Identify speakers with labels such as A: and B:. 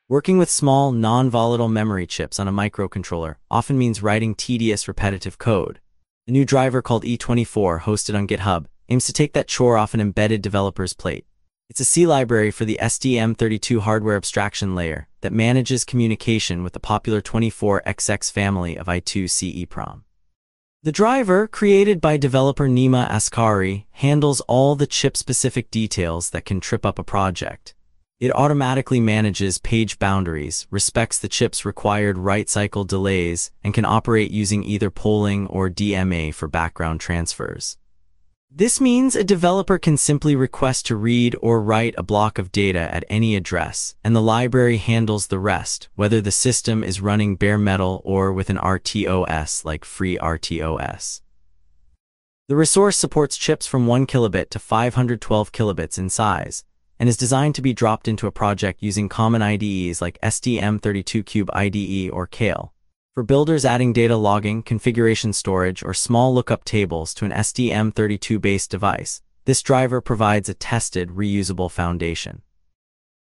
A: Working with small, non-volatile memory chips on a microcontroller often means writing tedious, repetitive code. The new driver called E24, hosted on GitHub, aims to take that chore off an embedded developer's plate. It's a C library for the STM32 hardware abstraction layer that manages communication with the popular 24XX family of I2C EEPROM. The driver, created by developer Nima Askari, handles all the chip-specific details that can trip up a project. It automatically manages page boundaries, respects the chip's required write cycle delays, and can operate using either polling or DMA for background transfers. This means a developer can simply request to read or write a block of data at any address, and the library handles the rest, whether the system is running bare metal or with an RTOS like FreeRTOS. The resource supports chips from 1 kilobit to 512 kilobits in size, and is designed to be dropped into a project using common IDEs like STM32Cube IDE or Kale. For builders adding data logging, configuration storage, or small lookup tables to an STM32-based device, this driver provides a tested, reusable foundation.